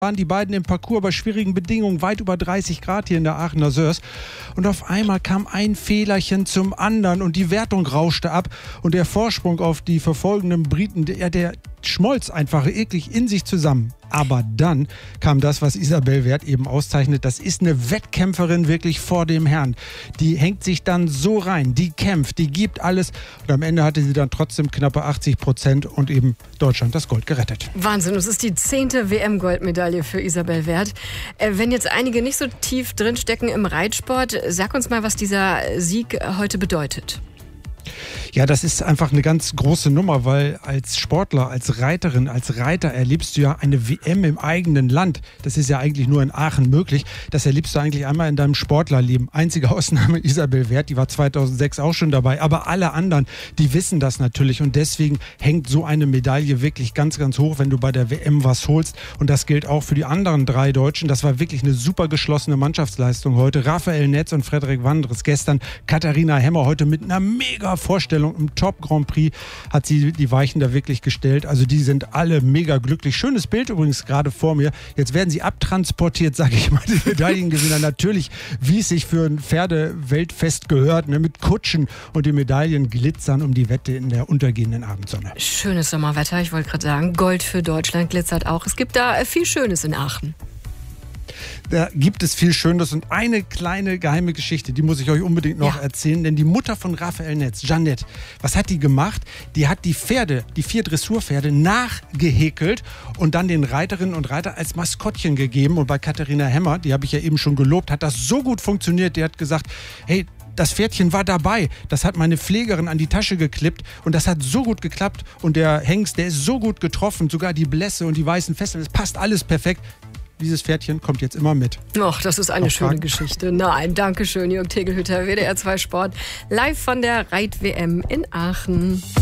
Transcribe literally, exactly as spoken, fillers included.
waren die beiden im Parcours bei schwierigen Bedingungen, weit über dreißig Grad hier in der Aachener Sörs. Und auf einmal kam ein Fehlerchen zum anderen und die Wertung rauschte ab. Und der Vorsprung auf die verfolgenden Briten, der, der schmolz einfach eklig in sich zusammen. Aber dann kam das, was Isabell Werth eben auszeichnet. Das ist eine Wettkämpferin wirklich vor dem Herrn. Die hängt sich dann so rein, die kämpft, die gibt alles. Und am Ende hatte sie dann trotzdem knappe achtzig Prozent und eben Deutschland das Gold gerettet. Wahnsinn, es ist die zehnte W M-Goldmedaille für Isabell Werth. Äh, wenn jetzt einige nicht so tief drinstecken im Reitsport, sag uns mal, was dieser Sieg heute bedeutet. Ja, das ist einfach eine ganz große Nummer, weil als Sportler, als Reiterin, als Reiter erlebst du ja eine W M im eigenen Land. Das ist ja eigentlich nur in Aachen möglich. Das erlebst du eigentlich einmal in deinem Sportlerleben. Einzige Ausnahme Isabell Werth, die war zweitausendsechs auch schon dabei. Aber alle anderen, die wissen das natürlich. Und deswegen hängt so eine Medaille wirklich ganz, ganz hoch, wenn du bei der W M was holst. Und das gilt auch für die anderen drei Deutschen. Das war wirklich eine super geschlossene Mannschaftsleistung heute. Raphael Netz und Frederik Wandres gestern. Katharina Hemmer heute mit einer mega Vorstellung im Top Grand Prix hat sie die Weichen da wirklich gestellt. Also die sind alle mega glücklich. Schönes Bild übrigens gerade vor mir. Jetzt werden sie abtransportiert, sage ich mal, die Medaillengewinner. Natürlich, wie es sich für ein Pferdeweltfest gehört, ne, mit Kutschen und die Medaillen glitzern um die Wette in der untergehenden Abendsonne. Schönes Sommerwetter, ich wollte gerade sagen, Gold für Deutschland glitzert auch. Es gibt da viel Schönes in Aachen. Da gibt es viel Schönes und eine kleine geheime Geschichte, die muss ich euch unbedingt noch ja. erzählen, denn die Mutter von Raphael Netz, Jeanette, was hat die gemacht? Die hat die Pferde, die vier Dressurpferde nachgehäkelt und dann den Reiterinnen und Reiter als Maskottchen gegeben. Und bei Katharina Hemmer, die habe ich ja eben schon gelobt, hat das so gut funktioniert, die hat gesagt, hey, das Pferdchen war dabei. Das hat meine Pflegerin an die Tasche geklippt und das hat so gut geklappt. Und der Hengst, der ist so gut getroffen, sogar die Blässe und die weißen Fesseln, das passt alles perfekt. Dieses Pferdchen kommt jetzt immer mit. Ach, das ist eine Noch schöne Fragen? Geschichte. Nein, danke schön, Jörg Tegelhütter, W D R zwei Sport, live von der Reit-W M in Aachen.